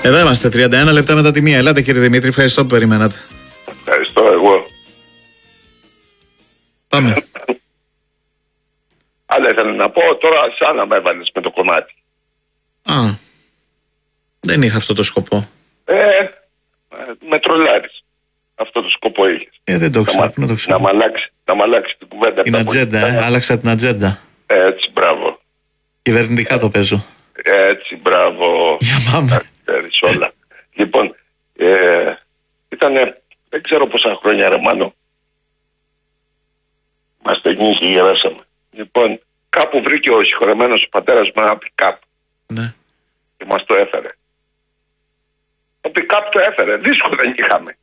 Εδώ είμαστε, 31 λεπτά μετά τη μία. Ελάτε κύριε Δημήτρη, ευχαριστώ που περιμένατε. Ευχαριστώ εγώ. Πάμε. Αλλά ήθελα να πω τώρα, σαν να με έβαλες με το κομμάτι. Α, δεν είχα αυτό το σκοπό. Με τρολάρεις. Αυτό το σκοπό είχες. Δεν το ξέρω, πού να το ξέρω. Να μ' αλλάξει την κουβέντα. Την ατζέντα, άλλαξα την ατζέντα. Έτσι, μπράβο. Κυβερνητικά το παίζω. Έτσι, μπράβο. Για πάμε. Όλα. Λοιπόν, ήτανε, δεν ξέρω πόσα χρόνια ρε Μάνο. Μας το νύχι και γεράσαμε. Λοιπόν, κάπου βρήκε ο συγχωρεμένος ο πατέρας μου ένα pick-up. Ναι. Και μας το έφερε. Το pick-up το έφερε, δίσκο δεν είχαμε.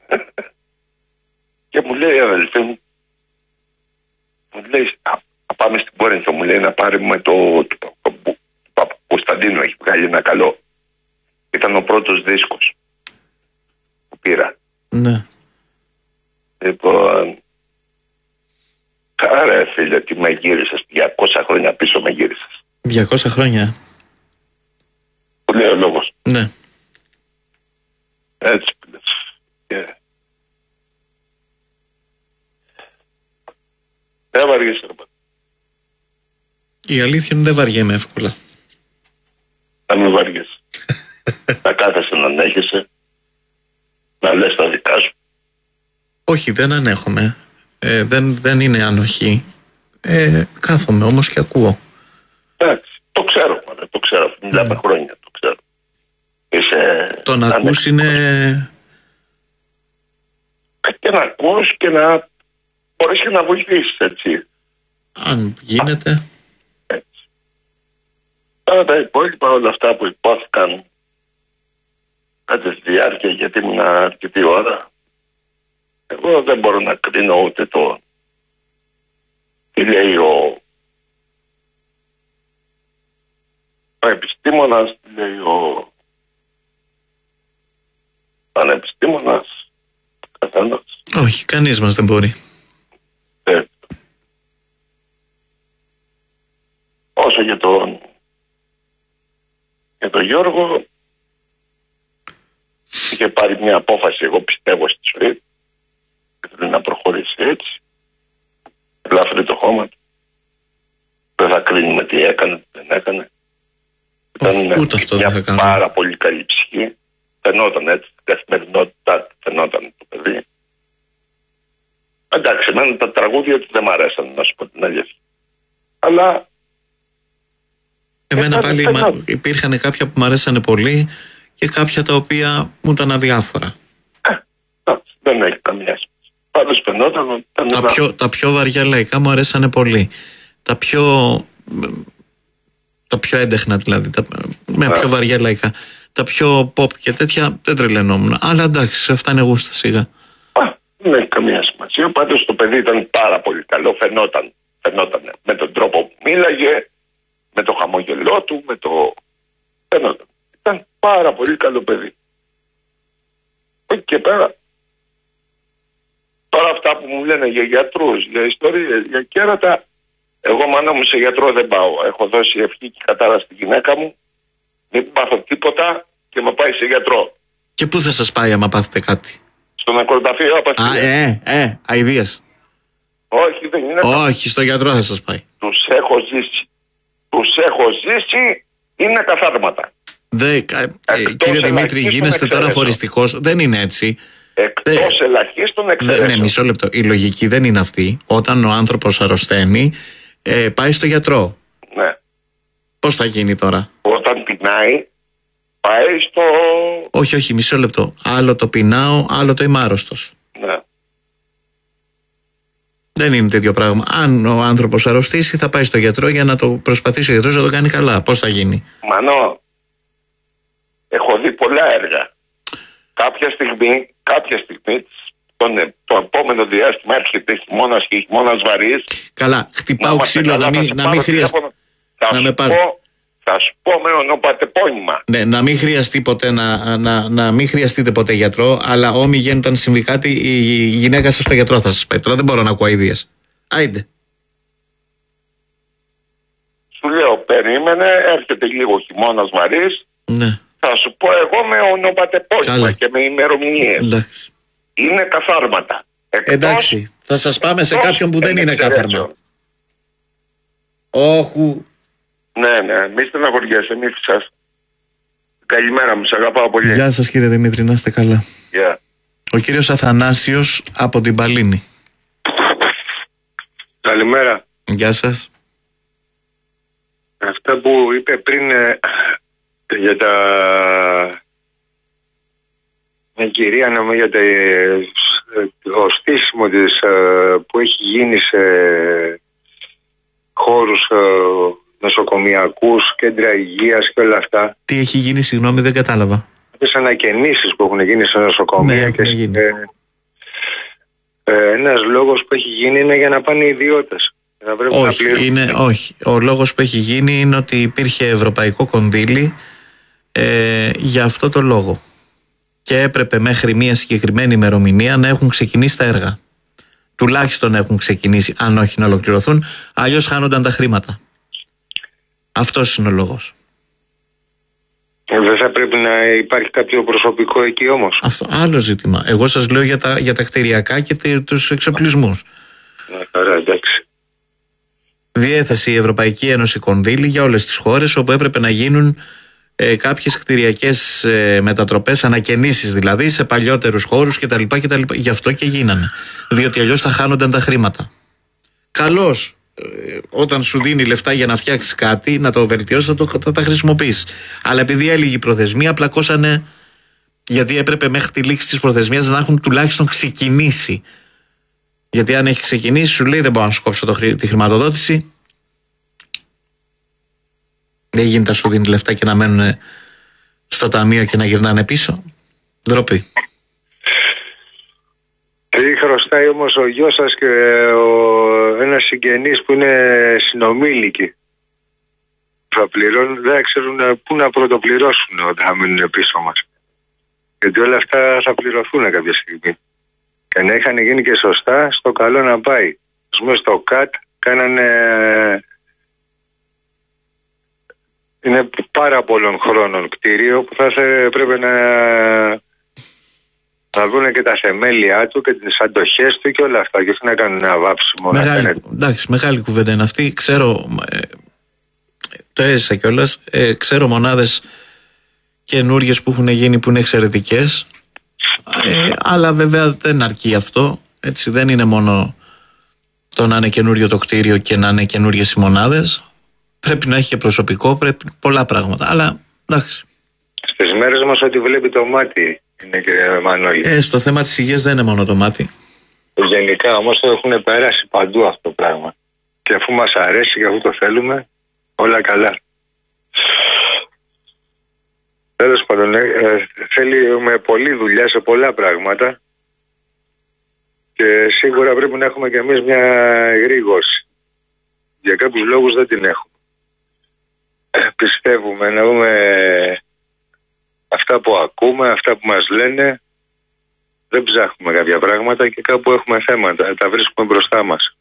Και μου λέει η αδελφή μου, μου λέει, πάμε στην Κόρινθο, μου λέει να πάρουμε το Κωνσταντίνο, έχει βγάλει ένα καλό. Ήταν ο πρώτος δίσκος που πήρα. Ναι. Λοιπόν, άρα φίλε, τι με γύρισες, 200 χρόνια πίσω με γύρισες. 200 χρόνια. Που λέει ο λόγος. Ναι. Έτσι, δεν βαριέσαι, ρε. Η αλήθεια είναι δεν βαριέμαι εύκολα. Να μην βαριέσαι. Να κάθεσαι να ανέχεσαι, να λες τα δικά σου. Όχι, δεν ανέχομαι. Δεν είναι ανοχή. Κάθομαι όμως και ακούω. Εντάξει, το ξέρω, μάνα, το ξέρω. Μιλάμε χρόνια, το ξέρω. Το να ακούς είναι... Και να ακούς και να μπορείς και να βοηθήσεις, έτσι. Αν γίνεται. Έτσι. Τώρα τα υπόλοιπα, όλα αυτά που υπόθηκαν κάτι στη διάρκεια, γιατί ήμουν αρκετή ώρα, εγώ δεν μπορώ να κρίνω ούτε το τι λέει ο επιστήμονας, τι λέει ο πανεπιστήμονας, καθένας. Όχι, κανείς μας δεν μπορεί. Όσο για τον Γιώργο, είχε πάρει μια απόφαση, εγώ πιστεύω, στη ζωή, ήθελε να προχωρήσει έτσι, ελάφρυ το χώμα του, δεν θα κρίνουμε τι έκανε, τι δεν έκανε. Ήταν μια πάρα πολύ καλή ψυχή, φαινόταν έτσι, στην καθημερινότητα φαινόταν το παιδί. Εντάξει, εμένα τα τραγούδια του δεν μ' αρέσαν, να σου πω την αλήθεια. Αλλά εμένα πάλι υπήρχαν κάποια που μου αρέσανε πολύ και κάποια τα οποία μου ήταν αδιάφορα. Δεν έχει καμία σημασία. Πάντως φαινόταν ότι ήταν τα πιο βαριά λαϊκά μου αρέσανε πολύ. Τα πιο έντεχνα δηλαδή, πιο βαριά λαϊκά. Τα πιο pop και τέτοια δεν τρελαινόμουν. Αλλά εντάξει, αυτά είναι γούστα σιγά. Δεν έχει καμία σημασία. Πάντως το παιδί ήταν πάρα πολύ καλό. Φαινόταν με τον τρόπο που μίλαγε, με το χαμόγελό του, φαινόταν. Ήταν πάρα πολύ καλό παιδί. Όχι και πέρα. Τώρα αυτά που μου λένε για γιατρούς, για ιστορίες, για κέρατα, εγώ μάνα μου σε γιατρό δεν πάω. Έχω δώσει ευχή και κατάρα στη γυναίκα μου, μην πάθω τίποτα και με πάει σε γιατρό. Και πού θα σας πάει άμα πάθετε κάτι? Στο νεκροταφείο απαστήλια. Αηδίας. Όχι, δεν είναι. Όχι, στο γιατρό θα σας πάει. Τους έχω ζήσει, είναι καθάρματα. Κύριε Δημήτρη, γίνεστε τώρα φοριστικός. Δεν είναι έτσι. Εκτός ελαχίστων εξαιρέσεων. Ναι, μισό λεπτό. Η λογική δεν είναι αυτή. Όταν ο άνθρωπος αρρωσταίνει, πάει στο γιατρό. Ναι. Πώς θα γίνει τώρα? Όταν πεινάει, πάει στο... Όχι, μισό λεπτό. Άλλο το πεινάω, άλλο το είμαι άρρωστος. Ναι. Δεν είναι τέτοιο πράγμα. Αν ο άνθρωπος αρρωστήσει, θα πάει στο γιατρό για να το προσπαθήσει ο γιατρός να το κάνει καλά. Πώς θα γίνει? Μανώ, έχω δει πολλά έργα. Κάποια στιγμή το επόμενο διάστημα έρχεται χειμώνας και χειμώνας βαρύς. Καλά, χτυπάω ξύλο να μην χρειαστεί. Θα σου πω με ονοπατεπώνυμα. Ναι, να μην χρειαστεί ποτέ να μην χρειαστείτε ποτέ γιατρό, αλλά όμοι γίνονταν όταν συμβεί κάτι, η γυναίκα σας στο γιατρό θα σας πάει. Τώρα δεν μπορώ να ακούω αηδίες. Άιντε. Σου λέω, περίμενε, έρχεται λίγο χειμώνας βαρύς. Ναι. Θα σου πω εγώ με ονοπατεπώνυμα και με ημερομηνίες. Εντάξει. Είναι καθάρματα. Εντάξει, θα σας πάμε σε κάποιον που δεν είναι κάθαρμα. Όχου. Ναι, μη στεναχωριέσαι, μη φυσάς. Καλημέρα μου, σε αγαπάω πολύ. Γεια σας κύριε Δημήτρη, να είστε καλά. Yeah. Ο κύριος Αθανάσιος από την Παλίνη. Καλημέρα. Γεια σας. Αυτά που είπε πριν για μια κυρία για το στήσιμο της που έχει γίνει σε χώρους νοσοκομιακούς, κέντρα υγείας και όλα αυτά. Τι έχει γίνει, συγγνώμη, δεν κατάλαβα. Τις ανακαινήσεις που έχουν γίνει σε νοσοκομεία. Ναι, ένας λόγος που έχει γίνει είναι για να πάνε οι ιδιώτες. Όχι. Ο λόγος που έχει γίνει είναι ότι υπήρχε ευρωπαϊκό κονδύλι για αυτό το λόγο. Και έπρεπε μέχρι μια συγκεκριμένη ημερομηνία να έχουν ξεκινήσει τα έργα. Τουλάχιστον έχουν ξεκινήσει, αν όχι να ολοκληρωθούν, αλλιώς χάνονταν τα χρήματα. Αυτός είναι ο λόγος. Δεν θα πρέπει να υπάρχει κάποιο προσωπικό εκεί όμως? Αυτό άλλο ζήτημα. Εγώ σας λέω για τα κτηριακά και τους εξοπλισμούς. Ωραία, εντάξει. Διέθεσε η Ευρωπαϊκή Ένωση κονδύλι για όλες τις χώρες όπου έπρεπε να γίνουν κάποιες κτηριακές μετατροπές, ανακαινήσεις δηλαδή σε παλιότερους χώρους κτλ. Γι' αυτό και γίνανε. Διότι αλλιώς θα χάνονταν τα χρήματα. Καλώς, όταν σου δίνει λεφτά για να φτιάξει κάτι, να το βελτιώσει, θα τα χρησιμοποιήσει. Αλλά επειδή έλυγε η προθεσμία, πλακώσανε, γιατί έπρεπε μέχρι τη λήξη της προθεσμίας να έχουν τουλάχιστον ξεκινήσει. Γιατί αν έχει ξεκινήσει, σου λέει δεν μπορώ να σου κόψω τη χρηματοδότηση. Δεν γίνεται να σου δίνει λεφτά και να μένουν στο ταμείο και να γυρνάνε πίσω. Ντροπή. Τι χρωστάει όμως ο γιος σας και ένας συγγενής που είναι συνομήλικοι. Θα πληρώνουν, δεν ξέρουν πού να πρωτοπληρώσουν όταν θα μείνουν πίσω μας. Γιατί όλα αυτά θα πληρωθούν κάποια στιγμή. Και να είχαν γίνει και σωστά, στο καλό να πάει. Ας πούμε στο ΚΑΤ κάνανε... Είναι πάρα πολλών χρόνων κτίριο που θα πρέπει να δουν και τα θεμέλια του και τις αντοχές του και όλα αυτά. Και όχι να κάνουν ένα βάψιμο. Εντάξει, μεγάλη κουβέντα είναι αυτή. Ξέρω, το έζησα κιόλας. Ξέρω μονάδες καινούργιες που έχουν γίνει που είναι εξαιρετικές. Αλλά βέβαια δεν αρκεί αυτό. Έτσι, δεν είναι μόνο το να είναι καινούριο το κτίριο και να είναι καινούριες οι μονάδες. Πρέπει να έχει και προσωπικό, πρέπει πολλά πράγματα. Αλλά εντάξει. Στις μέρες μας ό,τι βλέπει το μάτι είναι, κύριε Μανώλη. Στο θέμα της υγείας δεν είναι μόνο το μάτι. Γενικά όμως το έχουν περάσει παντού αυτό το πράγμα. Και αφού μας αρέσει και αφού το θέλουμε, όλα καλά. Τέλος πάντων, θέλουμε πολλή δουλειά σε πολλά πράγματα και σίγουρα πρέπει να έχουμε κι εμείς μια γρήγορση. Για κάποιους λόγους δεν την έχουμε. Πιστεύουμε να δούμε αυτά που ακούμε, αυτά που μας λένε. Δεν ψάχνουμε κάποια πράγματα και κάπου έχουμε θέματα, τα βρίσκουμε μπροστά μας.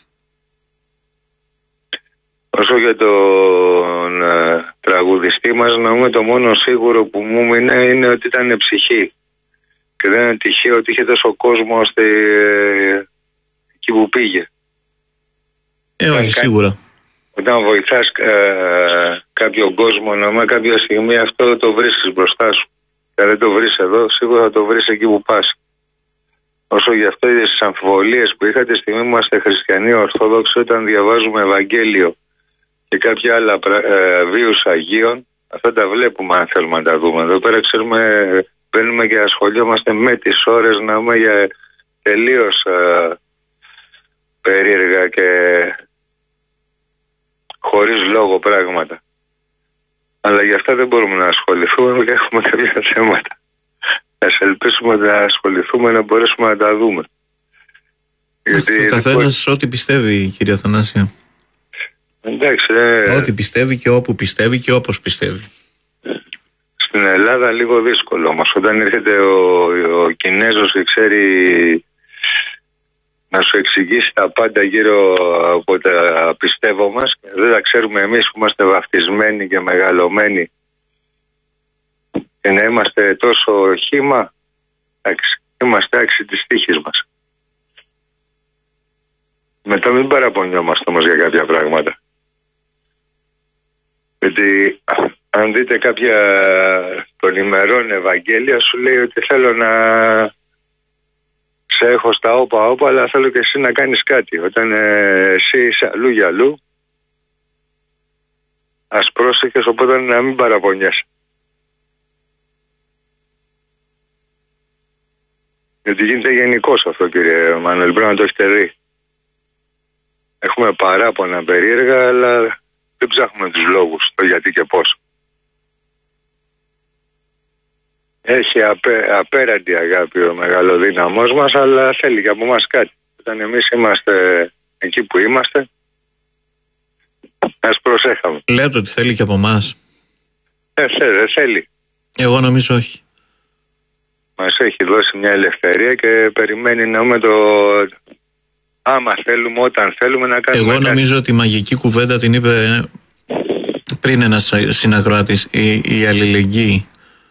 Όσο για τον τραγουδιστή μας, να δούμε, το μόνο σίγουρο που μου είναι ότι ήταν ψυχή. Και δεν είναι τυχαίο ότι είχε τόσο κόσμο ώστε εκεί που πήγε. Όχι, σίγουρα. Όταν βοηθάς κάποιον κόσμο, να κάποια στιγμή αυτό το βρίσκεις μπροστά σου. Και αν δεν το βρεις εδώ, σίγουρα θα το βρεις εκεί που πας. Όσο για αυτό τις αμφιβολίες που είχα, τη στιγμή που είμαστε χριστιανοί Ορθόδοξοι, όταν διαβάζουμε Ευαγγέλιο και κάποια άλλα βίους Αγίων, αυτά τα βλέπουμε αν θέλουμε να τα δούμε. Εδώ πέρα ξέρουμε, μπαίνουμε και ασχολιόμαστε με τις ώρες να δούμε για τελείως περίεργα και χωρίς λόγο πράγματα. Αλλά για αυτά δεν μπορούμε να ασχοληθούμε και έχουμε κάποια θέματα. Ας ελπίσουμε να ασχοληθούμε να μπορέσουμε να τα δούμε. Γιατί ο καθένας ό,τι πιστεύει, κύριε Αθανάσια. Εντάξει, ό,τι πιστεύει και όπου πιστεύει και όπως πιστεύει. Στην Ελλάδα λίγο δύσκολο όμως. Όταν έρχεται ο Κινέζος και ξέρει να σου εξηγήσει τα πάντα γύρω από τα πιστεύω μας, δεν τα ξέρουμε εμείς που είμαστε βαφτισμένοι και μεγαλωμένοι Και να είμαστε τόσο χύμα, είμαστε άξιοι της τύχης μας. Μετά μην παραπονιόμαστε όμως για κάποια πράγματα. Γιατί αν δείτε κάποια των ημερών Ευαγγέλια, σου λέει ότι θέλω να σε έχω στα όπα, αλλά θέλω και εσύ να κάνεις κάτι. Όταν εσύ είσαι αλλού για αλλού, ας πρόσεχες, οπότε να μην παραπονιέσαι. Γιατί γίνεται γενικώς αυτό, κύριε Μανουέλ, πρέπει να το έχετε δει. Έχουμε παράπονα περίεργα, αλλά δεν ψάχνουμε τους λόγους, το γιατί και πώς. Έχει απέραντη αγάπη ο μεγαλοδύναμός μας, αλλά θέλει και από μας κάτι. Όταν εμείς είμαστε εκεί που είμαστε, ας προσέχαμε. Λέτε ότι θέλει και από εμάς. Δεν θέλει. Εγώ νομίζω όχι. Μας έχει δώσει μια ελευθερία και περιμένει να με το... Άμα θέλουμε, όταν θέλουμε να κάνουμε. Εγώ νομίζω ότι η μαγική κουβέντα την είπε πριν ένας συνακροάτης, η αλληλεγγύη.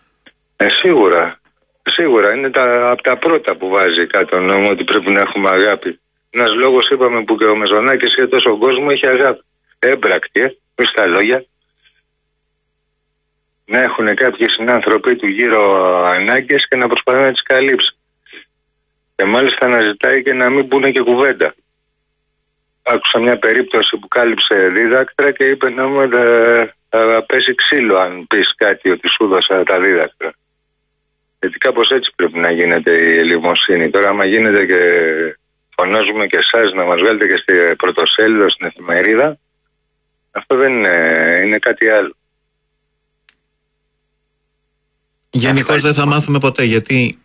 Σίγουρα είναι από τα πρώτα που βάζει κάτω νόμο ότι πρέπει να έχουμε αγάπη. Ένας λόγος είπαμε που και ο Μεζονάκης για τόσο κόσμο έχει αγάπη. Έμπρακτη, όχι στα λόγια. Να έχουν κάποιοι συνάνθρωποι του γύρω ανάγκες και να προσπαθούν να τις καλύψουν. Και μάλιστα να ζητάει και να μην πούνε και κουβέντα. Άκουσα μια περίπτωση που κάλυψε δίδακτρα και είπε να μου θα πέσει ξύλο αν πεις κάτι ότι σου δώσα τα δίδακτρα. Γιατί κάπως έτσι πρέπει να γίνεται η ελεημοσύνη. Τώρα άμα γίνεται και φωνάζουμε και εσάς να μας βγάλετε και στη πρωτοσέλιδο στην εφημερίδα, αυτό δεν είναι κάτι άλλο. Γενικώς δεν θα μάθουμε ποτέ, γιατί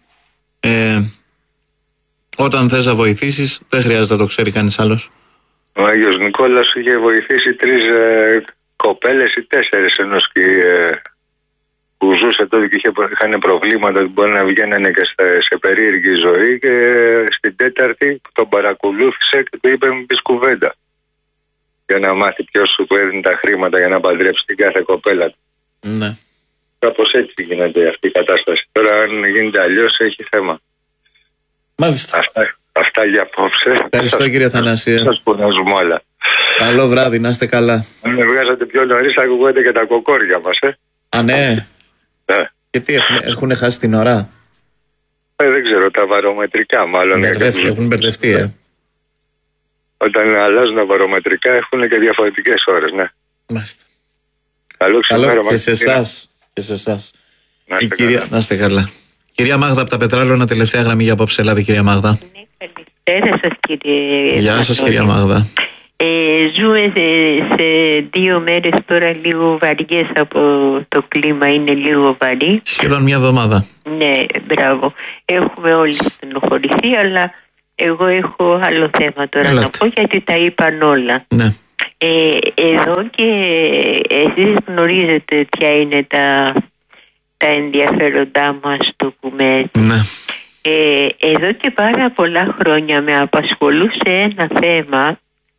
όταν θες να βοηθήσεις δεν χρειάζεται να το ξέρει κανείς άλλος. Ο Άγιος Νικόλαος είχε βοηθήσει 3 κοπέλες ή 4 ενός που ζούσε τότε και είχαν προβλήματα ότι μπορεί να βγαίνανε και σε περίεργη ζωή, και στην 4η που τον παρακολούθησε και του είπε μην πεις κουβέντα για να μάθει ποιος σου του έδινε τα χρήματα για να παντρέψει την κάθε κοπέλα του. Ναι. Κάπως έτσι γίνεται αυτή η κατάσταση. Τώρα αν γίνεται αλλιώς έχει θέμα. Μάλιστα. Αυτά για απόψε. Ευχαριστώ κύριε Θανασία. Σας πονάζουμε όλα. Καλό βράδυ, να είστε καλά. Αν με βγάζατε πιο νωρίς θα ακούγατε και τα κοκόρια μας, Α, ναι. Και τι έχουν χάσει την ώρα? Δεν ξέρω, τα βαρομετρικά μάλλον. Έχουν μπερδευτεί, Όταν αλλάζουν τα βαρομετρικά έχουν και διαφορετικές ώρες, ναι. Μάλιστα. Καλό ξημέρωμα. Και σε εσάς. Να είστε καλά. Κυρία Μάγδα από τα Πετράλωνα, τελευταία γραμμή για απόψε. Ελάτε κυρία Μάγδα. Ναι, καλησπέρα σας κύριε. Γεια σας κυρία Μάγδα. Ζούμε σε 2 μέρες τώρα λίγο βαριές από το κλίμα, είναι λίγο βαρύ. Σχεδόν μια εβδομάδα. Ναι, μπράβο. Έχουμε όλοι στενοχωρηθεί, αλλά εγώ έχω άλλο θέμα τώρα να πω, γιατί τα είπαν όλα. Ναι. Εδώ και εσείς γνωρίζετε ποια είναι τα ενδιαφέροντά μας, το πούμε έτσι. Ναι. Εδώ και πάρα πολλά χρόνια με απασχολούσε ένα θέμα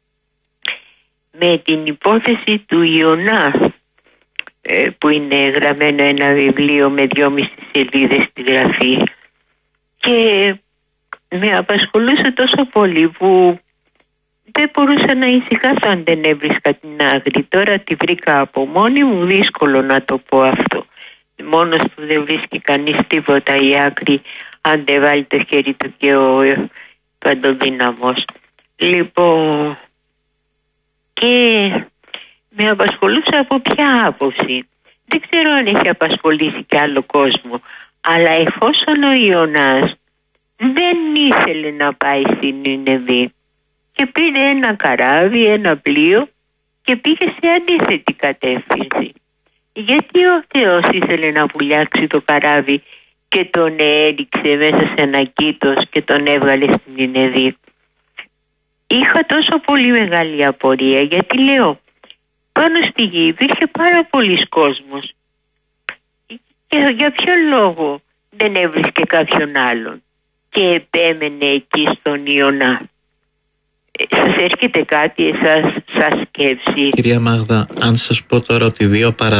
με την υπόθεση του Ιωνά, που είναι γραμμένο ένα βιβλίο με 2,5 σελίδες στη γραφή, και με απασχολούσε τόσο πολύ που δεν μπορούσα να ησυχάσω αν δεν έβρισκα την άκρη. Τώρα τη βρήκα από μόνη μου, δύσκολο να το πω αυτό. Μόνος που δεν βρίσκει κανείς τίποτα η άκρη αν δεν βάλει το χέρι του και ο παντοδύναμος. Λοιπόν, και με απασχολούσε από ποια άποψη. Δεν ξέρω αν έχει απασχολήσει και άλλο κόσμο, αλλά εφόσον ο Ιωνάς δεν ήθελε να πάει στην Νινεβή και πήρε ένα καράβι, ένα πλοίο και πήγε σε αντίθετη κατεύθυνση. Γιατί ο Θεός ήθελε να βουλιάξει το καράβι και τον έριξε μέσα σε ένα κήτος και τον έβγαλε στην Νινεβή? Είχα τόσο πολύ μεγάλη απορία, γιατί λέω, πάνω στη γη υπήρχε πάρα πολλής κόσμος και για ποιο λόγο δεν έβρισκε κάποιον άλλον και επέμενε εκεί στον Ιωνά? Σας έρχεται κάτι εσάς σαν σκέψη? Κυρία Μάγδα, αν σας πω τώρα ότι 2 παρά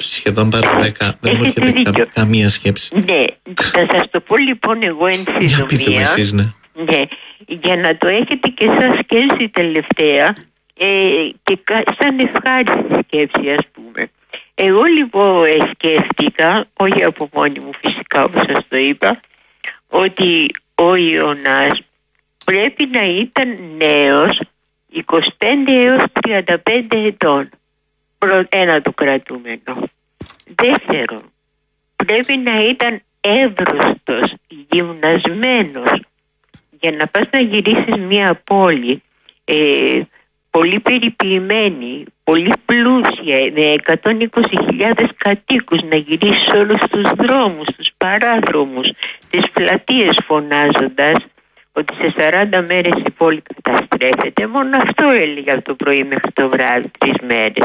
σχεδόν πάρα 10. Δεν μου έρχεται καμία σκέψη. Ναι, θα σας το πω λοιπόν εγώ εν συντομία. Για πείτε με εσείς, ναι. Ναι, για να το έχετε και σαν σκέψη τελευταία και σαν ευχάριστη σκέψη, ας πούμε. Εγώ λοιπόν σκέφτηκα, όχι από μόνη μου φυσικά όπως σας το είπα, ότι ο Ιωνάς πρέπει να ήταν νέος 25 έως 35 ετών. Ένα το κρατούμενο. Δεύτερο, πρέπει να ήταν εύρωστος, γυμνασμένος. Για να πας να γυρίσεις μια πόλη πολύ περιποιημένη, πολύ πλούσια, με 120.000 κατοίκους, να γυρίσεις όλους τους δρόμους, τους παράδρομους, τις πλατείες φωνάζοντας ότι σε 40 μέρες η πόλη καταστρέφεται. Μόνο αυτό έλεγε από το πρωί μέχρι το βράδυ, 3 μέρες.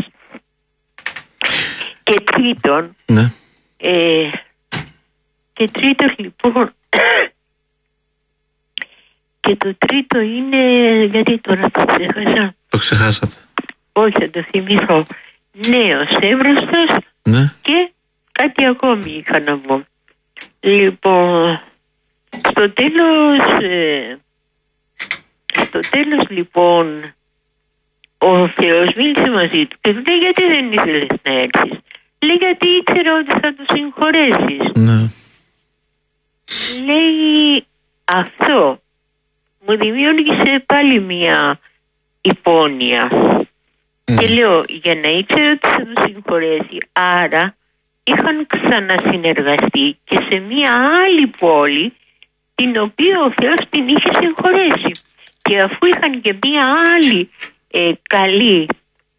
Και τρίτον, ναι. Και τρίτον λοιπόν, και το τρίτο είναι, γιατί τώρα το ξέχασα. Το ξεχάσατε. Όχι, θα το θυμηθώ. Νέος, εύρωστος, ναι. Και κάτι ακόμη είχα να πω. Λοιπόν, στο τέλος λοιπόν, ο Θεός μίλησε μαζί του και του λέει γιατί δεν ήθελες να έρθεις. Λέει γιατί ήξερα ότι θα του συγχωρέσεις. Ναι. Λέει αυτό μου δημιούργησε πάλι μια υπόνοια. Και λέω για να ήξερε ότι θα του συγχωρέσει, άρα είχαν ξανασυνεργαστεί και σε μια άλλη πόλη την οποία ο Θεός την είχε συγχωρέσει. Και αφού είχαν και μια άλλη καλή,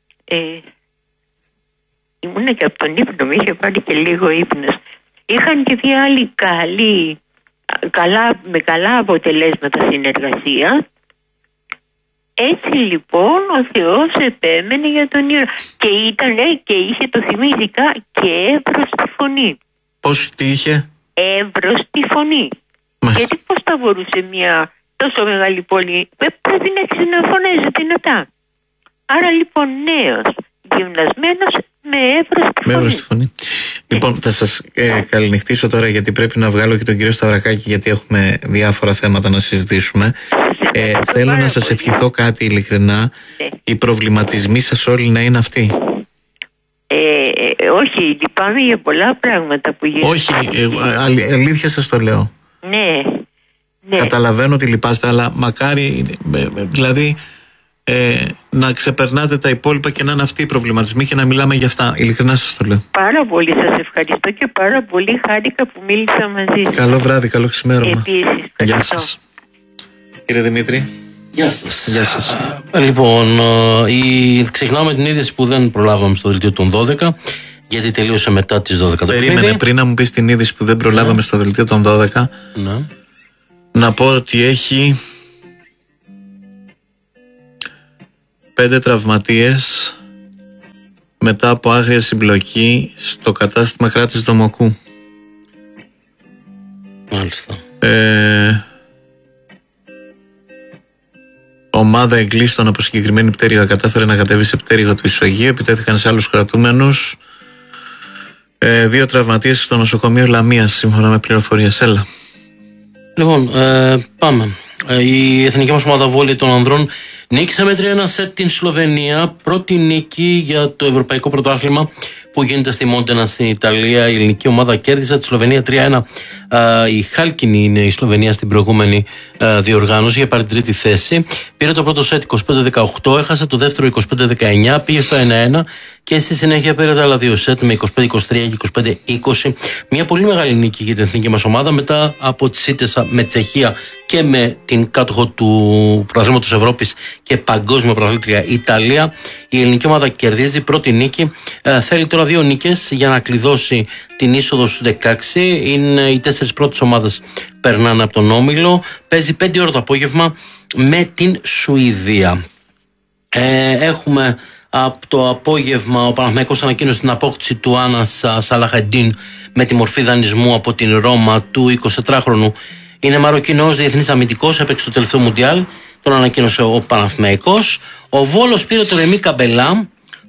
ήμουνα και από τον ύπνο, με είχε πάρει και λίγο ύπνος, είχαν και μια άλλη καλή, με καλά αποτελέσματα συνεργασία. Έτσι λοιπόν ο Θεός επέμενε για τον ήρωα και και είχε το θυμήθηκα και εύρωστη φωνή. Πώς τι είχε? Εύρωστη φωνή. Μάλιστα. Γιατί πώς θα μπορούσε μια τόσο μεγάλη πόλη, πρέπει να έχει να φωνάζει δυνατά. Άρα λοιπόν νέος, γυμνασμένος, με εύρωστη φωνή. Λοιπόν, θα σας καληνυχτήσω τώρα γιατί πρέπει να βγάλω και τον κύριο Σταυρακάκη, γιατί έχουμε διάφορα θέματα να συζητήσουμε. Θέλω να σας ευχηθώ κάτι ειλικρινά. Οι προβληματισμοί σας όλοι να είναι αυτοί. Όχι, λυπάμαι για πολλά πράγματα που γίνονται. Όχι, αλήθεια σας το λέω. Ναι. Καταλαβαίνω ότι λυπάστε, αλλά μακάρι, δηλαδή, να ξεπερνάτε τα υπόλοιπα και να είναι αυτοί οι προβληματισμοί και να μιλάμε για αυτά. Ειλικρινά σας το λέω. Πάρα πολύ σας ευχαριστώ και πάρα πολύ χάρηκα που μίλησα μαζί σας. Καλό βράδυ, καλό ξημέρωμα. Επίσης, γεια σας. Κύριε Δημήτρη. Γεια σας. Γεια σας. Λοιπόν, ξεχνάμε την είδηση που δεν προλάβαμε στο δελτίο των 12, γιατί τελείωσε μετά τις 12 το Περίμενε πριν να μου πεις την είδηση που δεν προλάβαμε στο δελτίο των 12. Ναι. Να πω ότι έχει 5 τραυματίες μετά από άγρια συμπλοκή στο κατάστημα Κράτης Δομοκού. Μάλιστα. Ομάδα εγκλήστων από συγκεκριμένη πτέρυγα κατάφερε να κατέβει σε πτέρυγα του Ισογείου. Επιτέθηκαν σε άλλους κρατούμενους. 2 τραυματίες στο νοσοκομείο Λαμίας, σύμφωνα με πληροφορίες. Έλα. Λοιπόν, πάμε. Η εθνική μας ομάδα βόλεϊ των ανδρών νίκησε με 3-1 σετ την Σλοβενία. Πρώτη νίκη για το ευρωπαϊκό πρωτάθλημα που γίνεται στη Μόντενα στην Ιταλία. Η ελληνική ομάδα κέρδισε τη Σλοβενία 3-1. Η χάλκινη είναι η Σλοβενία στην προηγούμενη διοργάνωση για πάρει την τρίτη θέση. Πήρε το πρώτο σετ 25-18, έχασε το δεύτερο 25-19, πήγε στο 1-1 και στη συνέχεια πήρε τα άλλα 2 σετ με 25-23 και 25-20. Μια πολύ μεγάλη νίκη για την εθνική μας ομάδα μετά από τις ήττες με Τσεχία και με την κάτοχο του Πρωταθλήματος Ευρώπης και παγκόσμια πρωταθλήτρια Ιταλία. Η ελληνική ομάδα κερδίζει πρώτη νίκη. Θέλει τώρα 2 νίκες για να κλειδώσει την είσοδο στους 16. Είναι οι 4 πρώτες ομάδες περνάνε από τον όμιλο. Παίζει 5 ώρα το απόγευμα με την Σουηδία. Έχουμε από το απόγευμα ο Παναθηναϊκός ανακοίνωσε την απόκτηση του Άνας Σαλαχεντίν με τη μορφή δανεισμού από την Ρώμα, του 24χρονου. Είναι Μαροκινός διεθνής αμυντικός, έπαιξε το τελευταίο Μουντιάλ, τον ανακοίνωσε ο Παναθηναϊκός. Ο Βόλος πήρε το Ρεμί Καμπελά,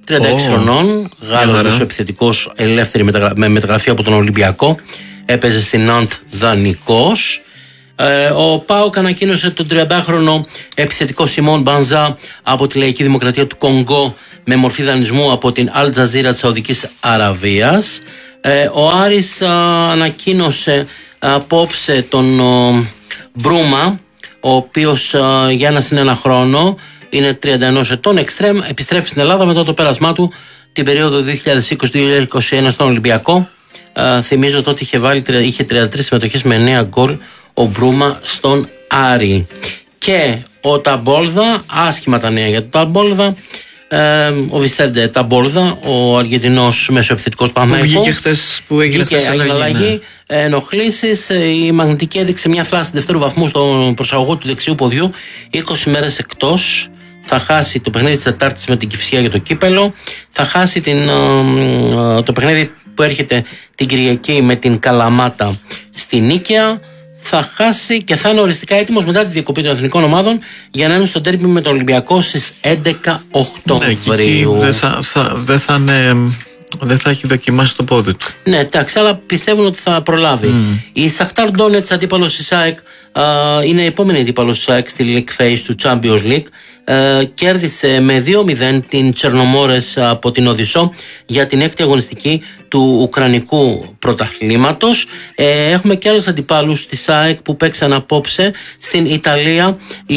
36 χρονών, Γάλλος επιθετικός, ελεύθερη με μεταγραφή από τον Ολυμπιακό. Έπαιζε στην Ναντ δανεικός. Ο ΠΑΟΚ ανακοίνωσε τον 30χρονο επιθετικό Σιμών Μπανζά από τη Λαϊκή Δημοκρατία του Κονγκό με μορφή δανεισμού από την Αλ Τζαζίρα της Σαουδικής Αραβίας. Ο Άρης ανακοίνωσε απόψε τον Μπρούμα, ο οποίος για ένα χρόνο, είναι 31 ετών, εξτρέμ, επιστρέφει στην Ελλάδα μετά το πέρασμά του την περίοδο 2020-2021 στον Ολυμπιακό. Θυμίζω ότι είχε 33 συμμετοχές με 9 γκολ ο Μπρούμα στον Άρη. Και ο Ταμπόλδα, άσχημα τα νέα για τον Ταμπόλδα, ο Βιστέντε Ταμπόλδα, ο Αργεντινός μεσοεπιθετικός Παναθηναϊκός, που βγήκε χθες, που έγινε χθες αλλαγή. Ενοχλήσεις, η μαγνητική έδειξε μια φλάση δευτέρου βαθμού στον προσαγωγό του δεξιού ποδιού, 20 μέρες εκτός. Θα χάσει το παιχνίδι της Τετάρτης με την Κυφσιά για το κύπελο. Θα χάσει το παιχνίδι που έρχεται την Κυριακή με την Καλαμάτα στη Νίκαια. Θα χάσει και θα είναι οριστικά έτοιμος μετά τη διακοπή των εθνικών ομάδων για να είναι στο ντέρμπι με τον Ολυμπιακό στις 11 Οκτωβρίου. Δεν θα έχει δοκιμάσει το πόδι του. Ναι, εντάξει, αλλά πιστεύουν ότι θα προλάβει. Η Σαχτάρ Ντόνετς, αντίπαλος της ΑΕΚ, είναι η επόμενη αντίπαλος της ΑΕΚ στη League Phase του Champions League. Κέρδισε με 2-0 την Τσερνομόρες από την Οδυσσό για την 6η αγωνιστική του Ουκρανικού πρωταθλήματος. Έχουμε και άλλους αντιπάλους της ΑΕΚ που παίξαν απόψε στην Ιταλία.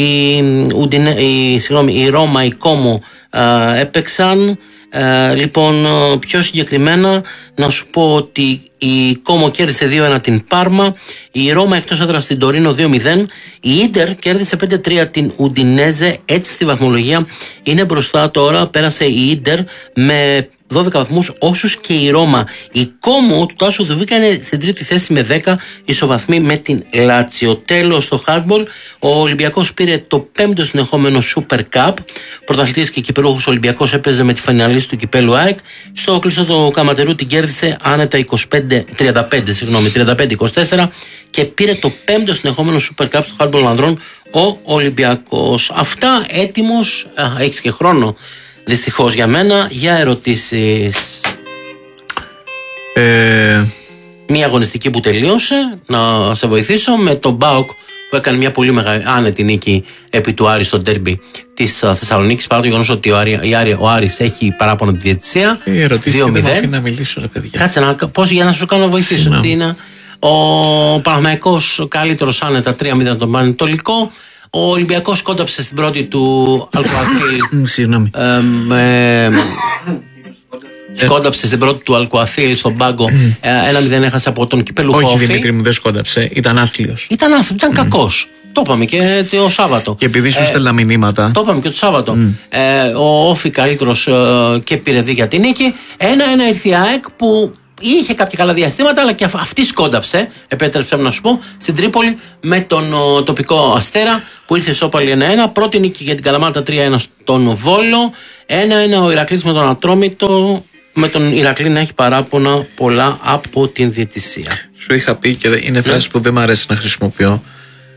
Η Ρώμα, η Κόμο έπαιξαν. Λοιπόν, πιο συγκεκριμένα να σου πω ότι η Κόμο κέρδισε 2-1 την Πάρμα, η Ρώμα εκτός έδρας στην Τωρίνο 2-0, η Ίντερ κέρδισε 5-3 την Ουντινέζε. Έτσι στη βαθμολογία είναι μπροστά τώρα, πέρασε η Ίντερ με 12 βαθμούς όσους και η Ρώμα. Η Κόμο του Τάσου Δουβίκα είναι στην τρίτη θέση με 10 ισοβαθμοί με την Λάτσιο. Τέλος, στο χάντμπολ, ο Ολυμπιακός πήρε το 5ο συνεχόμενο Super Cup. Πρωταθλητής και κυπελούχος Ολυμπιακός έπαιζε με τη φιναλίστη του κυπέλου ΑΕΚ. Στο κλειστό του Καματερού την κέρδισε άνετα 35-24 και πήρε το 5ο συνεχόμενο Super Cup στο χάντμπολ ανδρών ο Ολυμπιακός. Αυτά, έτοιμος, έχεις και χρόνο δυστυχώς για μένα, για ερωτήσεις. Μία αγωνιστική που τελείωσε, να σε βοηθήσω, με τον ΠΑΟΚ που έκανε μια πολύ μεγάλη άνετη νίκη επί του Άρη στο ντέρμπι της Θεσσαλονίκης, παρά το γεγονός ότι ο Άρης έχει παράπονο τη διαιτησία. Η ερωτήση δεν με αφήνει να μιλήσω, ρε παιδιά. Κάτσε πώς για να σου κάνω να βοηθήσω. Ο Παναθηναϊκός καλύτερος άνετα 3-0 τον Πανετολικό. Ο Ολυμπιακός σκόνταψε στην πρώτη του Αλκουαθήλ. Συγγνώμη. Σκόνταψε στην πρώτη του Αλκουαθήλ στον πάγκο. 1-0 έχασε από τον κυπέλου Χόφι. Όχι, Δημήτρη μου, δεν σκόνταψε. Ήταν άθλιος. Ήταν κακός. Το είπαμε και το Σάββατο. Και επειδή σου στέλνα μηνύματα. Το είπαμε και το Σάββατο. Ο Όφη καλύτερος και πήρε δίκαια τη νίκη. 1-1 ήρθε η ΑΕΚ που είχε κάποια καλά διαστήματα, αλλά και αυτή σκόνταψε, επέτρεψε να σου πω, στην Τρίπολη με τον τοπικό Αστέρα που ήρθε σώπαλη 1-1. Πρώτη νίκη για την Καλαμάτα 3-1 στον Βόλο. 1-1 ο Ηρακλής με τον Ατρόμητο. Με τον Ηρακλή να έχει παράπονα πολλά από την διαιτησία. Σου είχα πει και είναι φράση που δεν μου αρέσει να χρησιμοποιώ.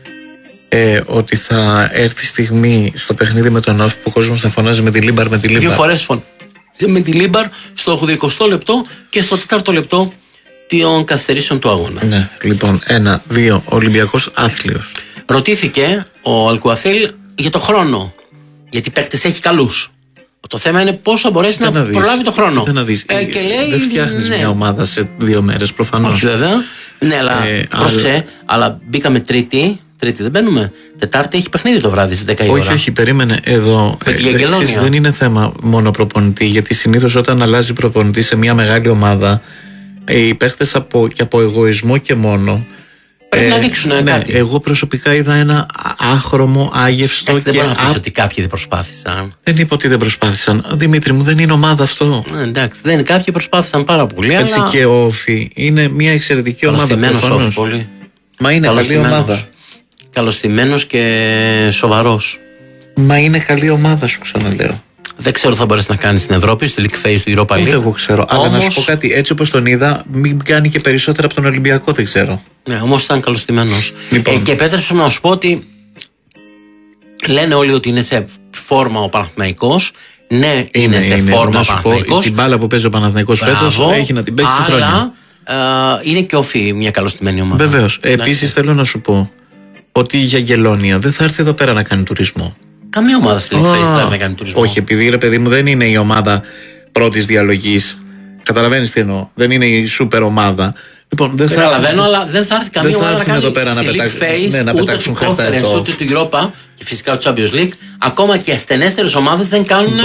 Ότι θα έρθει στιγμή στο παιχνίδι με τον Όφη που ο κόσμος θα φωνάζει με τη Λίμπαρ, με τη Λίμπαρ. 2 φορές με τη Λίμπαρ στο 80 λεπτό και στο 4ο λεπτό των καθυστερήσεων του αγώνα. Ναι, λοιπόν, 1-2 Ολυμπιακός άθλιος. Ρωτήθηκε ο Αλκουαθήλ για το χρόνο. Γιατί παίκτες έχει καλούς. Το θέμα είναι πώς θα μπορέσει να προλάβει το χρόνο. Και λέει, δεν φτιάχνεις μια ομάδα σε 2 μέρες προφανώς. Όχι βέβαια. Ναι, αλλά πρόσεξε, αλλά μπήκαμε Τρίτη δεν μπαίνουμε. Τετάρτη έχει παιχνίδι το βράδυ στις 10 η ώρα. Όχι, περίμενε εδώ. Δεν είναι θέμα μόνο προπονητή, γιατί συνήθως όταν αλλάζει προπονητή σε μια μεγάλη ομάδα, οι παίχτες και από εγωισμό και μόνο πρέπει να δείξουν κάτι. Εγώ προσωπικά είδα ένα άχρωμο, άγευστο. Δεν μπορώ να πεις ότι κάποιοι δεν προσπάθησαν. Δεν είπα ότι δεν προσπάθησαν. Δημήτρη μου, δεν είναι ομάδα αυτό. Εντάξει, κάποιοι προσπάθησαν πάρα πολύ. Έτσι αλλά... και ο Όφη είναι μια εξαιρετική ομάδα. Πολύ. Μα είναι καλή ομάδα. Καλωστημένος και σοβαρός. Μα είναι καλή ομάδα, σου ξαναλέω. Δεν ξέρω τι θα μπορέσει να κάνει στην Ευρώπη, στο League Phase του Europa League. Ούτε εγώ ξέρω. Αλλά όμως... να σου πω κάτι, έτσι όπως τον είδα, μην κάνει και περισσότερα από τον Ολυμπιακό, δεν ξέρω. Ναι, όμως ήταν καλωστημένος. Λοιπόν. Και επέτρεψε να σου πω ότι λένε όλοι ότι είναι σε φόρμα ο Παναθηναϊκός. Ναι, είναι σε φόρμα ο Παναθηναϊκός. Την μπάλα που παίζει ο Παναθηναϊκός φέτος έχει να την παίξει χρόνια. Είναι και όφη μια καλωστημένη ομάδα. Βεβαίως. Επίσης θέλω να σου πω ότι η Γιαγγελόνια δεν θα έρθει εδώ πέρα να κάνει τουρισμό. Καμία ομάδα στη League Phase δεν θα κάνει τουρισμό. Όχι, επειδή ρε παιδί μου δεν είναι η ομάδα πρώτης διαλογής. Καταλαβαίνεις τι εννοώ. Δεν είναι η σούπερ ομάδα. Λοιπόν, δεν καταλαβαίνω, αλλά δεν θα έρθει καμία ομάδα να κάνει εδώ πέρα στη League Phase, ούτε του Conference, ούτε του Europa και φυσικά του Champions League. Ακόμα και ασθενέστερες ομάδες δεν κάνουν.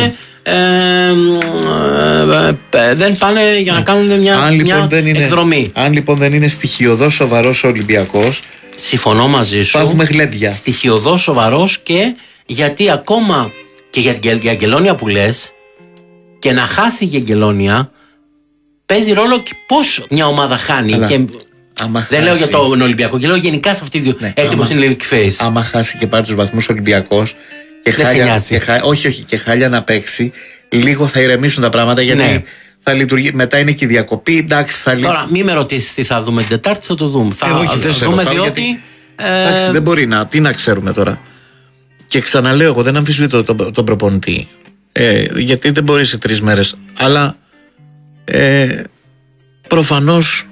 Δεν πάνε για να κάνουν μια εκδρομή. Αν λοιπόν δεν είναι στοιχειωδώς σοβαρός ο Ολυμπιακός, συμφωνώ μαζί σου. Θα έχουμε γλέντια. Στοιχειωδώς σοβαρός, και γιατί ακόμα και για την Γιαγγελόνια που λες, και να χάσει η Γιαγγελόνια παίζει ρόλο και πώς μια ομάδα χάνει. Και δεν λέω για τον Ολυμπιακό, και λέω γενικά σε αυτή τη έτσι όπως είναι η League Phase. Άμα χάσει και πάρει τους βαθμούς Ολυμπιακός και χάλια να παίξει, λίγο θα ηρεμήσουν τα πράγματα, γιατί θα λειτουργεί. Μετά είναι και η διακοπή. Εντάξει, τώρα, μην με ρωτήσεις τι θα δούμε την Τετάρτη, θα το δούμε. Θα δούμε, διότι. Εντάξει, δεν μπορεί να. Τι να ξέρουμε τώρα. Και ξαναλέω, εγώ δεν αμφισβητώ τον προπονητή. Γιατί δεν μπορεί σε 3 μέρες. Αλλά προφανώς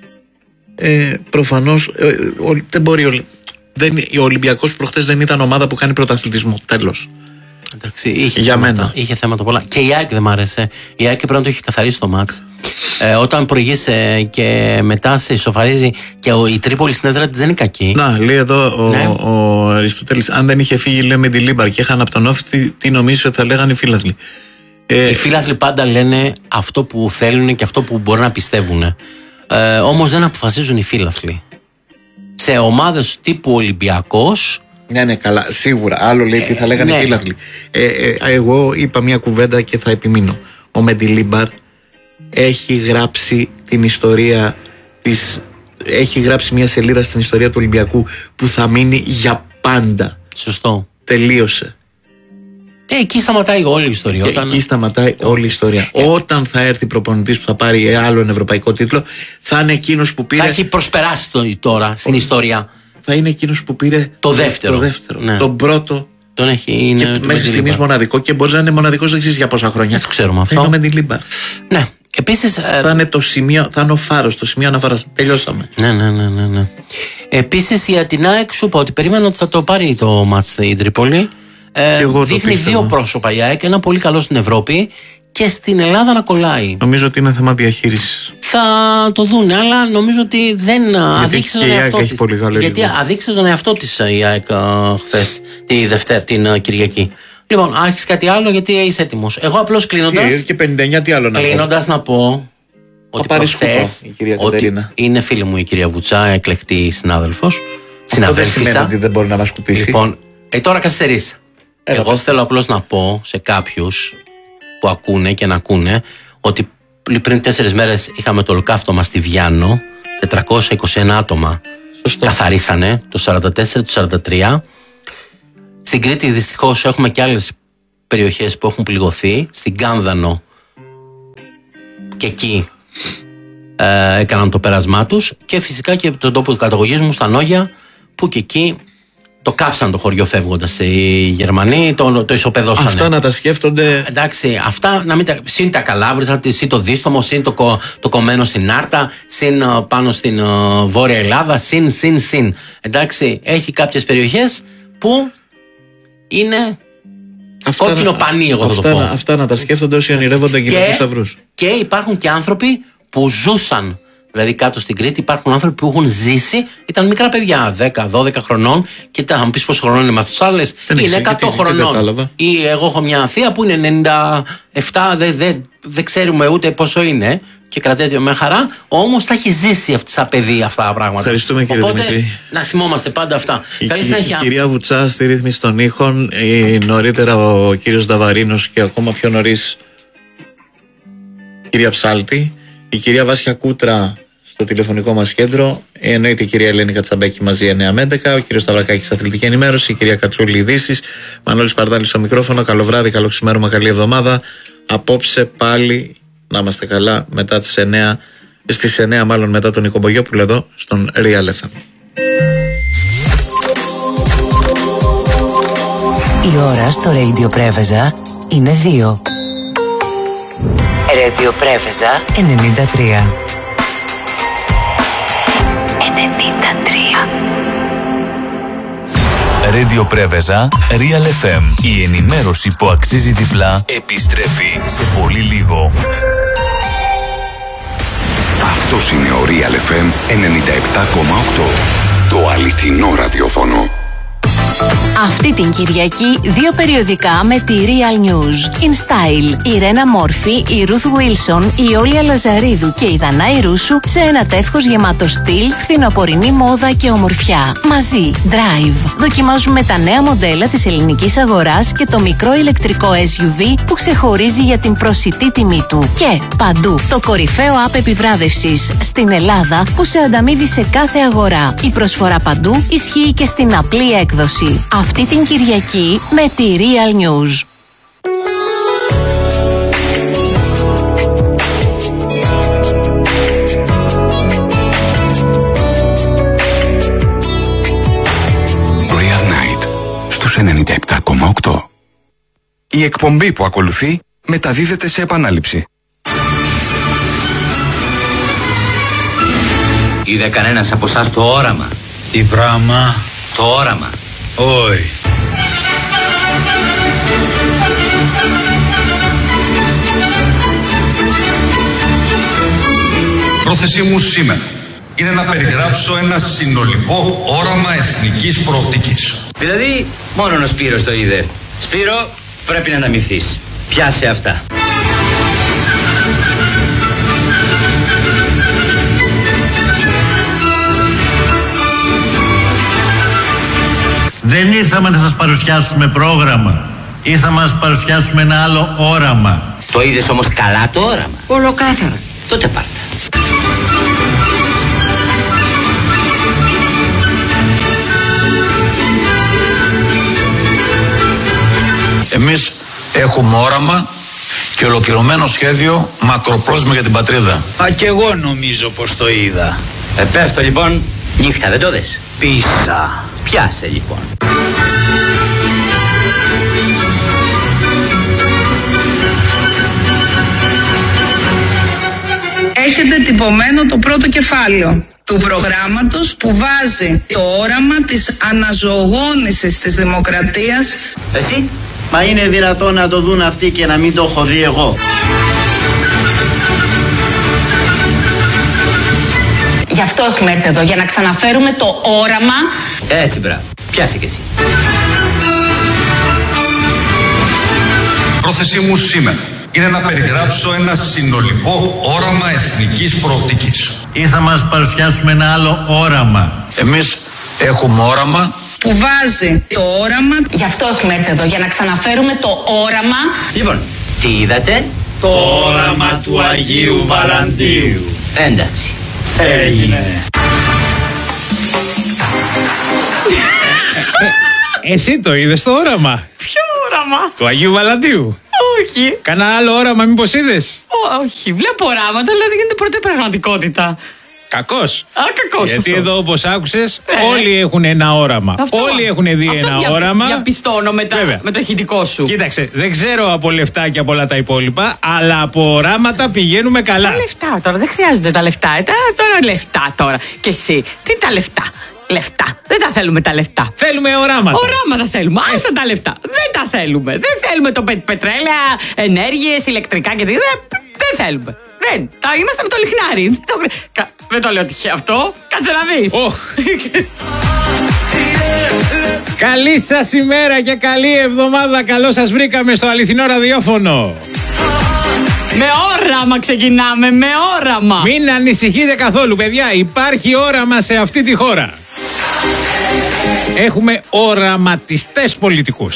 δεν μπορεί. Ο Ολυμπιακός προχτές δεν ήταν ομάδα που κάνει πρωταθλητισμό. Τέλος. Εντάξει, είχε θέματα πολλά. Και η ΑΕΚ δεν μ' άρεσε. Η ΑΕΚ πρέπει να το έχει καθαρίσει το μάτς. Όταν προηγείσαι και μετά σε ισοφαρίζει, και η Τρίπολη στην έδρα της δεν είναι κακή. Να, λέει εδώ ο Αριστοτέλης, αν δεν είχε φύγει, λέει, με τη Λίμπαρ και είχαν από τον Όφη, τι νομίζεις ότι θα λέγανε οι φίλαθλοι? Οι φίλαθλοι πάντα λένε αυτό που θέλουν και αυτό που μπορεί να πιστεύουν. Όμως δεν αποφασίζουν οι φίλαθλοι. Σε ομάδες τύπου Ολυμπιακός. Ναι, καλά, σίγουρα. Άλλο λέει τι θα λέγανε οι φίλαθλοι. Εγώ είπα μια κουβέντα και θα επιμείνω. Ο Μεντιλίμπαρ έχει γράψει την ιστορία της. Έχει γράψει μια σελίδα στην ιστορία του Ολυμπιακού που θα μείνει για πάντα. Σωστό. Τελείωσε. Εκεί σταματάει όλη η ιστορία. Εκεί σταματάει όλη η ιστορία. Όταν θα έρθει προπονητής που θα πάρει άλλον ευρωπαϊκό τίτλο, θα είναι εκείνος που πήρε. Θα έχει προσπεράσει τώρα στην ιστορία. Θα είναι εκείνος που πήρε το δεύτερο. Ναι. Τον πρώτο. Τον έχει. Και μέχρι στιγμής μοναδικό, και μπορεί να είναι μοναδικός, δεν ξέρεις για πόσα χρόνια. Δεν το ξέρουμε αυτό. Θα είναι με την Λίμπαρ. Ναι. Επίσης, θα είναι το σημείο, θα είναι ο φάρος, το σημείο αναφοράς. Τελειώσαμε. Ναι. Επίσης, η Ατινάεκ, σου είπα ότι περίμενα ότι θα το πάρει το μάτς στην Τρίπολη. Δείχνει δύο πρόσωπα η ΑΕΚ, ένα πολύ καλό στην Ευρώπη και στην Ελλάδα να κολλάει. Νομίζω ότι είναι θέμα διαχείρισης. Θα το δούνε, αλλά νομίζω ότι δεν αδείξε τον εαυτό της. Γιατί αδείξε τον εαυτό της η ΑΕΚ χθες, την Κυριακή. Λοιπόν, έχεις κάτι άλλο, γιατί είσαι έτοιμος? Εγώ απλώς κλείνοντας. Και 59, τι άλλο να πω? Κλείνοντας να πω ότι προχθές είναι φίλη μου η κυρία Βουτσά, εκλεκτή συνάδελφος. Αυτό δεν σημαίνει ότι δεν μπορεί να μας κουπίσει. Λοιπόν, τώρα καθυστερείς. Εγώ θέλω απλώς να πω σε κάποιους που ακούνε και να ακούνε ότι πριν 4 μέρες είχαμε το ολοκαύτωμα στη Βιάννο. 421 άτομα. Σωστό. Καθαρίσανε το 44, το 43. Στην Κρήτη δυστυχώς έχουμε και άλλες περιοχές που έχουν πληγωθεί. Στην Κάνδανο και εκεί έκαναν το πέρασμά τους. Και φυσικά και τον τόπο καταγωγής μου στα Νόγια, που και εκεί το κάψαν το χωριό φεύγοντας οι Γερμανοί, το ισοπεδώσανε. Αυτά να τα σκέφτονται. Εντάξει, αυτά να μην τα. Συν τα Καλάβρησα, συν το Δίστομο, συν το κομμένο στην Άρτα, συν πάνω στην Βόρεια Ελλάδα, συν. Εντάξει, έχει κάποιες περιοχές που είναι κόκκινο πανί, εγώ θα το πω. Αυτά να τα σκέφτονται όσοι ονειρεύονται γυναικούς σταυρούς. Και υπάρχουν και άνθρωποι που ζούσαν. Δηλαδή κάτω στην Κρήτη υπάρχουν άνθρωποι που έχουν ζήσει, ήταν μικρά παιδιά, 10-12 χρονών, και θα μου πεις πόσο χρονών είναι με αυτούς άλλες, είναι 100 χρονών. Ή εγώ έχω μια θεία που είναι 97, δεν ξέρουμε ούτε πόσο είναι, και κρατάει με χαρά, όμως τα έχει ζήσει στα παιδί αυτά τα πράγματα. Ευχαριστούμε, κύριε Δημητρή. Να θυμόμαστε πάντα αυτά. Καλή συνέχεια. Η κυρία Βουτσά στη ρύθμιση των ήχων, νωρίτερα ο κύριος Νταβαρίνος και ακόμα πιο νωρίς η κυρία Ψάλτη. Η κυρία Βάσια Κούτρα στο τηλεφωνικό μας κέντρο, εννοείται η κυρία Ελένη Κατσαμπέκη μαζί 9 με 11, ο κύριος Σταυρακάκης αθλητική ενημέρωση, η κυρία Κατσούλη ειδήσεις, Μανώλης Παρδάλης στο μικρόφωνο. Καλό βράδυ, καλό ξημέρωμα, καλή εβδομάδα. Απόψε πάλι να είμαστε καλά μετά τις 9, στις 9 μάλλον μετά τον Νίκο Μπογιόπουλο εδώ στον Real FM. Η ώρα στο Radio Πρέβεζα είναι 2. Ραδιοπρέβεζα 93. 93. Radio Πρέβεζα, Real FM. Η ενημέρωση που αξίζει διπλά επιστρέφει σε πολύ λίγο. Αυτός είναι ο Real FM 97,8. Το αληθινό ραδιόφωνο. Αυτή την Κυριακή 2 περιοδικά με τη Real News. In Style, η Ρένα Μόρφη, η Ruth Wilson, η Όλια Λαζαρίδου και η Δανάη Ρούσου σε ένα τεύχος γεμάτο στυλ, φθινοπορεινή μόδα και ομορφιά. Μαζί, Drive. Δοκιμάζουμε τα νέα μοντέλα της ελληνικής αγοράς και το μικρό ηλεκτρικό SUV που ξεχωρίζει για την προσιτή τιμή του. Και παντού, το κορυφαίο app επιβράβευσης στην Ελλάδα που σε ανταμείβει σε κάθε αγορά. Η προσφορά παντού ισχύει και στην απλή έκδοση. Αυτή την Κυριακή με τη Real News. Real Night στους 97,8. Η εκπομπή που ακολουθεί μεταδίδεται σε επανάληψη. Είδε κανένας από εσάς το όραμα? Τι πράγμα? Το όραμα. Όχι. Πρόθεσή μου σήμερα είναι να περιγράψω ένα συνολικό όραμα εθνικής προοπτικής. Δηλαδή, μόνον ο Σπύρος το είδε. Σπύρο, πρέπει να αναμειφθείς. Πιάσε αυτά. Δεν ήρθαμε να σας παρουσιάσουμε πρόγραμμα. Ήρθαμε να σας παρουσιάσουμε ένα άλλο όραμα. Το είδες όμως καλά το όραμα? Ολοκάθαρα. Τότε πάρτα. Εμείς έχουμε όραμα και ολοκληρωμένο σχέδιο μακροπρόθεσμο για την πατρίδα. Κι εγώ νομίζω πως το είδα. Πες το λοιπόν, νύχτα δεν το δες? Πίσα. Πιάσε λοιπόν. Έχετε τυπωμένο το πρώτο κεφάλαιο του προγράμματος που βάζει το όραμα της αναζωογόνησης της δημοκρατίας. Εσύ? Μα είναι δυνατόν να το δουν αυτοί και να μην το έχω δει εγώ? Γι' αυτό έχουμε έρθει εδώ, για να ξαναφέρουμε το όραμα. Έτσι, μπράβο. Πιάσε κι εσύ. Πρόθεσή μου σήμερα είναι να περιγράψω ένα συνολικό όραμα εθνικής προοπτικής. Ήρθαμε να σας παρουσιάσουμε ένα άλλο όραμα. Εμείς έχουμε όραμα που βάζει το όραμα. Γι' αυτό έχουμε έρθει εδώ, για να ξαναφέρουμε το όραμα. Λοιπόν, τι είδατε? Το όραμα του Αγίου Βαλαντίου. Εντάξει. Έγινε. Εσύ το είδες το όραμα? Ποιο όραμα? Του Αγίου Βαλαντίου. Όχι. Κανένα άλλο όραμα μήπως είδες? Όχι, βλέπω οράματα, αλλά δεν γίνεται ποτέ πραγματικότητα. Κακός. Κακός. Γιατί αυτό. εδώ όπως άκουσες όλοι έχουν ένα όραμα. Αυτό, όλοι έχουν δει ένα όραμα. Διαπιστώνω με το ηχητικό σου. Κοίταξε, δεν ξέρω από λεφτά και από όλα τα υπόλοιπα, αλλά από οράματα πηγαίνουμε καλά. Τα λεφτά τώρα, δεν χρειάζονται τα λεφτά. Τώρα λεφτά τώρα. Και εσύ, τι τα λεφτά? Λεφτά. Δεν τα θέλουμε τα λεφτά. Θέλουμε οράματα. Οράματα θέλουμε. Άσε τα λεφτά. Δεν τα θέλουμε. Δεν θέλουμε το πετρέλαια, ενέργειες, ηλεκτρικά και τέτοια. Δεν θέλουμε. Δεν. Είμαστε με το λιχνάρι. Δεν το λέω τυχαία αυτό. Κάτσε να δεις. Καλή σας ημέρα και καλή εβδομάδα. Καλώς σας βρήκαμε στο αληθινό ραδιόφωνο. Με όραμα ξεκινάμε, με όραμα. Μην ανησυχείτε καθόλου, παιδιά. Υπάρχει όραμα σε αυτή τη χώρα. Έχουμε οραματιστές πολιτικούς.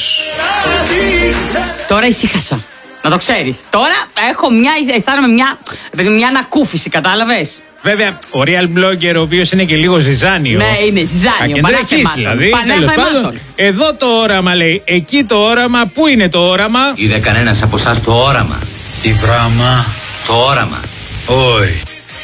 Τώρα ησύχασα. Να το ξέρεις. Τώρα αισθάνομαι μια ανακούφιση, κατάλαβες. Βέβαια, ο real blogger, ο οποίος είναι και λίγο ζυζάνιο. Ναι, είναι ζυζάνιο. Ακεντρεχής δηλαδή. Τέλος πάντων, εδώ το όραμα λέει. Εκεί το όραμα. Πού είναι το όραμα? Είδε κανένας από εσάς το όραμα? Τι πράγμα? Το όραμα. Όχι.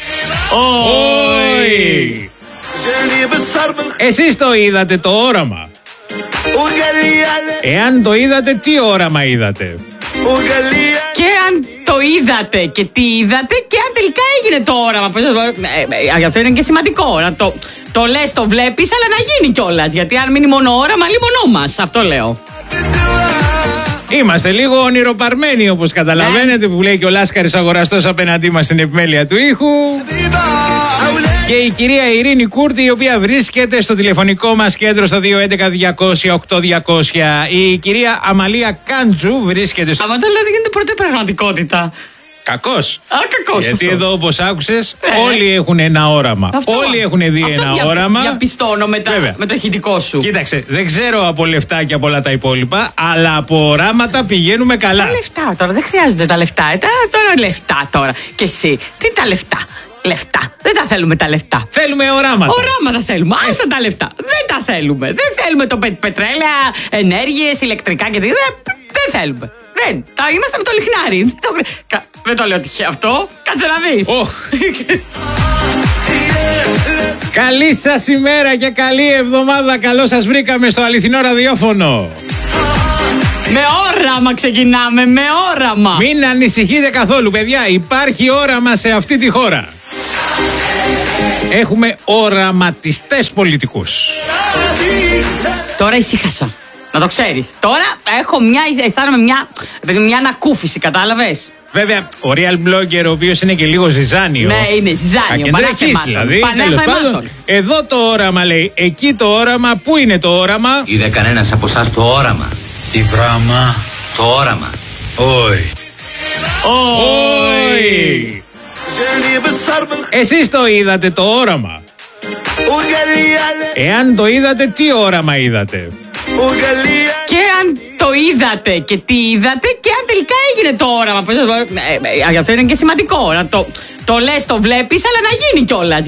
Όχι. Εσείς το είδατε το όραμα? Εάν το είδατε, τι όραμα είδατε? Και αν το είδατε και τι είδατε και αν τελικά έγινε το όραμα. Γι' αυτό είναι και σημαντικό να το λες, το βλέπεις, αλλά να γίνει κιόλας. Γιατί αν μείνει μόνο όραμα, λίμωνό μας. Αυτό λέω. Είμαστε λίγο ονειροπαρμένοι, όπως καταλαβαίνετε, που λέει και ο Λάσκαρης αγοραστός απέναντί μας στην επιμέλεια του ήχου. Και η κυρία Ειρήνη Κούρτη, η οποία βρίσκεται στο τηλεφωνικό μας κέντρο στο 211-200-8200. Η κυρία Αμαλία Κάντζου βρίσκεται στο... Άμα τα λέτε γίνεται πρώτη πραγματικότητα. Κακός. Κακός. Γιατί αυτό. Εδώ, όπως άκουσες, όλοι έχουν ένα όραμα. Όλοι έχουν δει ένα όραμα. Διαπιστώνω με το ηχητικό σου. Κοίταξε, δεν ξέρω από λεφτά και από όλα τα υπόλοιπα, αλλά από οράματα πηγαίνουμε καλά. Τα λεφτά τώρα, δεν χρειάζονται τα λεφτά. Τώρα λεφτά τώρα. Και εσύ, τι τα λεφτά. Λεφτά. Δεν τα θέλουμε τα λεφτά. Θέλουμε οράματα. Οράματα θέλουμε. Άσε τα λεφτά. Δεν τα θέλουμε. Δεν θέλουμε το πετρέλαια, ενέργειες, ηλεκτρικά και τέτοια. Δεν θέλουμε. Δεν. Είμαστε με το λιχνάρι. Δεν το λέω τυχαία αυτό. Κάτσε να δεις. Καλή σας ημέρα και καλή εβδομάδα. Καλώς σας βρήκαμε στο αληθινό ραδιόφωνο. Με όραμα ξεκινάμε, με όραμα. Μην ανησυχείτε καθόλου, παιδιά. Υπάρχει όραμα σε αυτή τη χώρα. Έχουμε οραματιστές πολιτικούς. Τώρα ησύχασα. Να το ξέρεις. Τώρα αισθάνομαι μια ανακούφιση, κατάλαβες. Βέβαια, ο real blogger, ο οποίος είναι και λίγο ζυζάνιο. Ναι, είναι ζυζάνιο. Πανέχεις, δηλαδή. Τέλος πάντων, εδώ το όραμα λέει, εκεί το όραμα, πού είναι το όραμα. Είδε κανένας από εσάς το όραμα. Τι πράγμα. Το όραμα. Όχι. Όχι. Εσείς το είδατε το όραμα. Εάν το είδατε, τι όραμα είδατε. Και αν το είδατε και τι είδατε και αν τελικά έγινε το όραμα. Γι' αυτό είναι και σημαντικό. Να το λες, το βλέπεις, αλλά να γίνει κιόλας.